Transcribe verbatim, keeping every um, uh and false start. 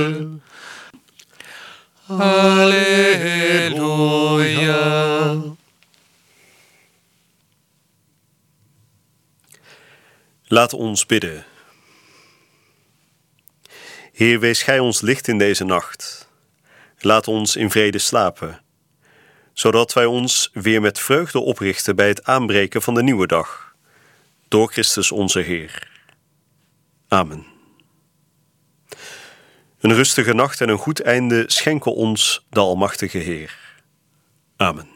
Halleluja. Laat ons bidden. Heer, wees gij ons licht in deze nacht. Laat ons in vrede slapen, zodat wij ons weer met vreugde oprichten bij het aanbreken van de nieuwe dag. Door Christus onze Heer. Amen. Een rustige nacht en een goed einde schenken ons de Almachtige Heer. Amen.